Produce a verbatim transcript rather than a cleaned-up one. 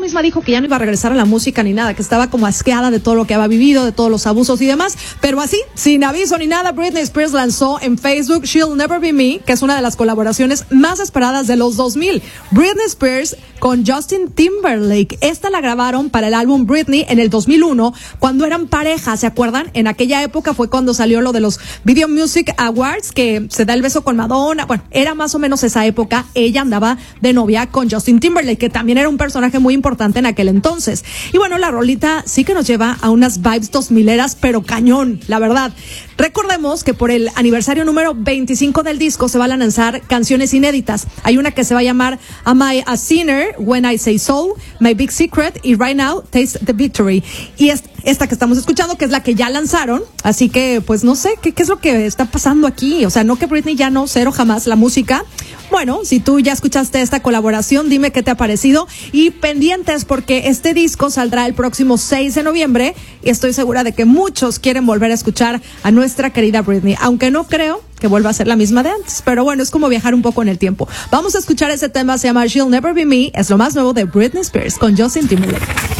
misma dijo que ya no iba a regresar a la música ni nada, que estaba como asqueada de todo lo que había vivido, de todos los abusos y demás, pero así, sin aviso ni nada, Britney Spears lanzó en Facebook She'll Never Be Me, que es una de las colaboraciones más esperadas de los dos mil. Britney Spears con Justin Timberlake. Esta la grabaron para el álbum Britney en el dos mil uno, cuando eran pareja, ¿se acuerdan? En aquella época fue cuando salió lo de los Video Music Awards, que se da el beso con Madonna. Bueno, era más o menos esa época. Ella andaba de novia con Justin Timberlake, que también era un personaje muy importante en aquel entonces. Y bueno, la rolita sí que nos lleva a unas vibes dos mileras, pero cañón, la verdad. Recordemos que por el aniversario número veinticinco del disco se van a lanzar canciones inéditas. Hay una que se va a llamar Am I a Sinner, When I Say So, My Big Secret y Right Now, Taste the Victory. Y esta que estamos escuchando, que es la que ya lanzaron, así que pues no sé, ¿qué, qué es lo que está pasando aquí? O sea, no que Britney ya no, cero jamás la música. Bueno, si tú ya escuchaste esta colaboración, dime qué te ha parecido y pendientes porque este disco saldrá el próximo seis de noviembre y estoy segura de que muchos quieren volver a escuchar a nuestra querida Britney, aunque no creo que vuelva a ser la misma de antes, pero bueno, es como viajar un poco en el tiempo. Vamos a escuchar ese tema, se llama She'll Never Be Me, es lo más nuevo de Britney Spears con Justin Timberlake.